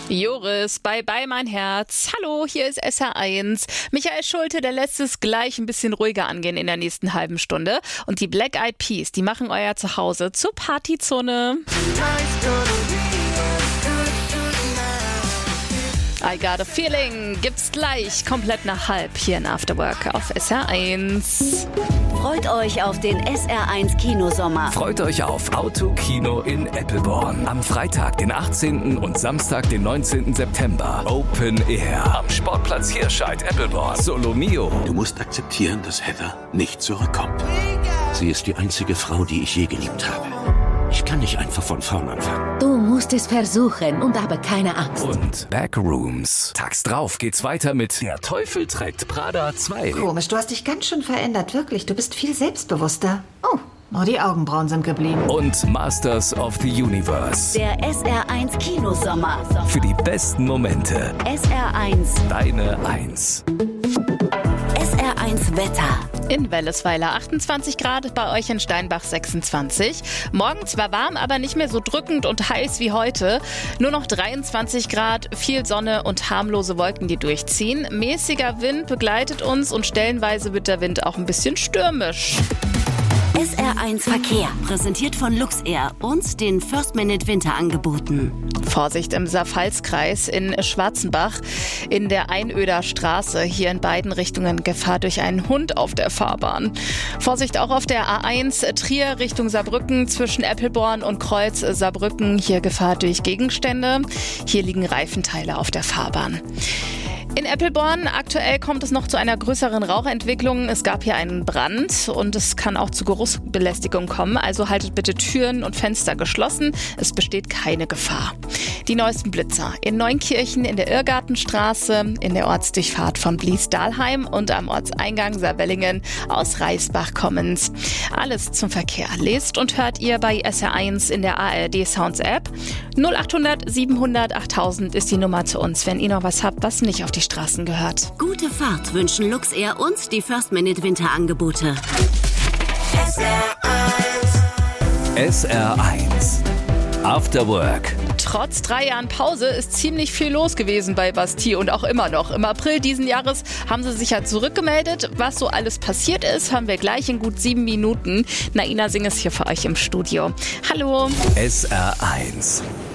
Joris, bye bye mein Herz. Hallo, hier ist SR1. Michael Schulte, der lässt es gleich ein bisschen ruhiger angehen in der nächsten halben Stunde. Und die Black Eyed Peas, die machen euer Zuhause zur Partyzone. I Got a Feeling gibt's gleich komplett nach halb hier in Afterwork auf SR1. Freut euch auf den SR1 Kinosommer. Freut euch auf Autokino in Eppelborn. Am Freitag, den 18. und Samstag, den 19. September. Open Air am Sportplatz Hirscheid, Eppelborn. Solo Mio. Du musst akzeptieren, dass Heather nicht zurückkommt. Sie ist die einzige Frau, die ich je geliebt habe. Ich kann nicht einfach von vorn anfangen. Du musst es versuchen und habe keine Angst. Und Backrooms. Tags drauf geht's weiter mit Der Teufel trägt Prada 2. Komisch, du hast dich ganz schön verändert, wirklich. Du bist viel selbstbewusster. Oh, nur die Augenbrauen sind geblieben. Und Masters of the Universe. Der SR1 Kinosommer. Für die besten Momente. SR1. Deine 1. SR1 Wetter. In Wellesweiler 28 Grad, bei euch in Steinbach 26. Morgen zwar warm, aber nicht mehr so drückend und heiß wie heute. Nur noch 23 Grad, viel Sonne und harmlose Wolken, die durchziehen. Mäßiger Wind begleitet uns und stellenweise wird der Wind auch ein bisschen stürmisch. SR1 Verkehr, präsentiert von Luxair und den First Minute Winterangeboten. Vorsicht im Saar-Pfalz-Kreis in Schwarzenbach in der Einöder Straße. Hier in beiden Richtungen Gefahr durch einen Hund auf der Fahrbahn. Vorsicht auch auf der A1 Trier Richtung Saarbrücken zwischen Eppelborn und Kreuz Saarbrücken. Hier Gefahr durch Gegenstände. Hier liegen Reifenteile auf der Fahrbahn. In Eppelborn aktuell kommt es noch zu einer größeren Rauchentwicklung. Es gab hier einen Brand und es kann auch zu Geruchsbelästigung kommen. Also haltet bitte Türen und Fenster geschlossen. Es besteht keine Gefahr. Die neuesten Blitzer in Neunkirchen, in der Irrgartenstraße, in der Ortsdurchfahrt von Blies-Dahlheim und am Ortseingang Saarwellingen aus Reisbach kommend. Alles zum Verkehr lest und hört ihr bei SR1 in der ARD Sounds App. 0800 700 8000 ist die Nummer zu uns, wenn ihr noch was habt, was nicht auf die Straßen gehört. Gute Fahrt wünschen Luxair und die First Minute Winterangebote. SR1 After Work. Trotz 3 Jahren Pause ist ziemlich viel los gewesen bei Bastille und auch immer noch. Im April diesen Jahres haben sie sich ja zurückgemeldet. Was so alles passiert ist, hören wir gleich in gut 7 Minuten. Naina Singh ist hier für euch im Studio. Hallo. SR1